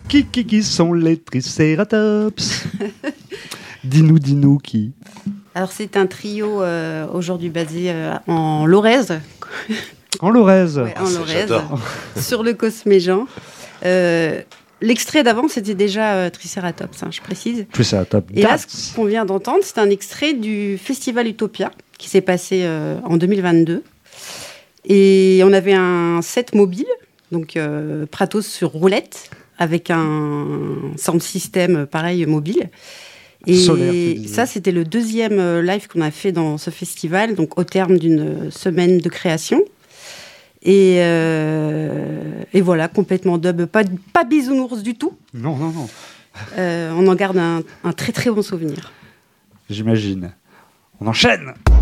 Qui sont les Triceratops? Dis-nous qui. Alors c'est un trio aujourd'hui basé en Lorraise. En Lorraise. Ouais, en Lorraise, j'adore. sur le Cosméjean. L'extrait d'avant, c'était déjà Triceratops, je précise. Triceratops. Et là, ce qu'on vient d'entendre, c'est un extrait du Festival Utopia qui s'est passé en 2022. Et on avait un set mobile, donc Pratos sur roulette, avec un sound system pareil mobile. Et Solaire, ça, c'était le deuxième live qu'on a fait dans ce festival, donc au terme d'une semaine de création. Et voilà, complètement dub, pas bisounours du tout. Non. On en garde un très très bon souvenir. J'imagine. On enchaîne.